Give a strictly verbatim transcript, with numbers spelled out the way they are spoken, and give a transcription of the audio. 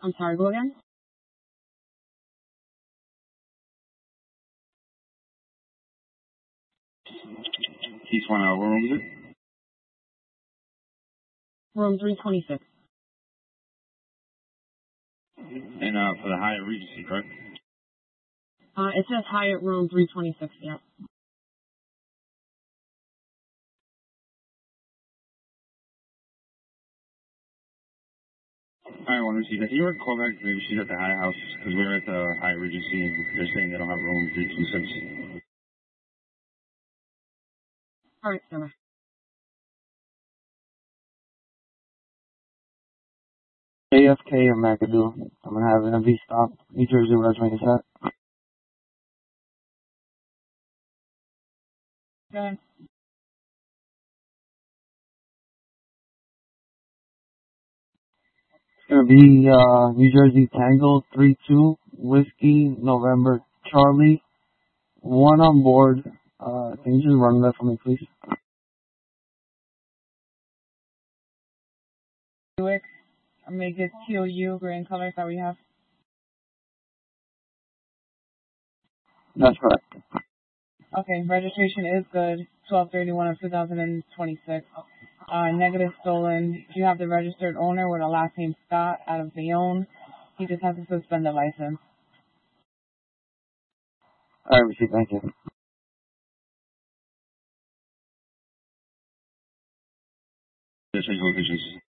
I'm sorry, go again? East one, uh, what room is it? Room three twenty-six. And uh, for the Hyatt Regency, correct? Uh, it says Hyatt room three twenty-six, yeah. I want to see that. Can you call back? Maybe she's at the Hyatt house because we're at the Hyatt Regency and they're saying they don't have room three twenty-six. All right, sir. A F K or McAdoo. I'm gonna have an M V stop. New Jersey, where I set. Okay. It's gonna be uh New Jersey Tango three two Whiskey November Charlie. One on board. Uh, can you just run that for me, please? Buick. I'll make it T O U, gray in color. Is that what you have? That's correct. Okay, registration is good. twelve thirty-one of two thousand twenty-six. Uh, negative stolen. You have the registered owner with a last name Scott out of Bayonne. He just has to suspend the license. All right, receipt. Thank you. Just change locations.